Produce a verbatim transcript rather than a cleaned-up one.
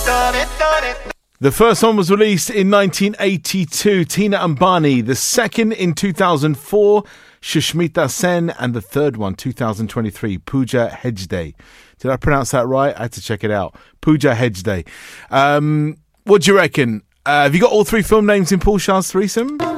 The first one was released in nineteen eighty-two, Tina Ambani. The second in two thousand four, Shushmita Sen. And the third one, two thousand twenty-three, Pooja Hegde. Did I pronounce that right? I had to check it out. Pooja Hegde. Um, what do you reckon? Uh, have you got all three film names in Paul Shah's threesome?